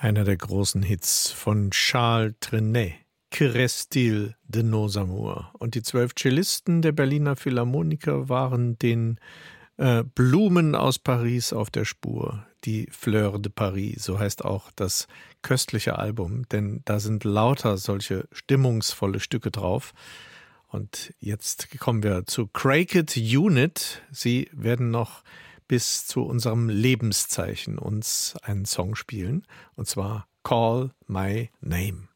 Einer der großen Hits von Charles Trenet, Crestil de nos amours. Und die 12 Cellisten der Berliner Philharmoniker waren den Blumen aus Paris auf der Spur. Die Fleurs de Paris, so heißt auch das köstliche Album, denn da sind lauter solche stimmungsvolle Stücke drauf. Und jetzt kommen wir zu Cricket Unit. Sie werden noch bis zu unserem Lebenszeichen uns einen Song spielen, und zwar Call My Name.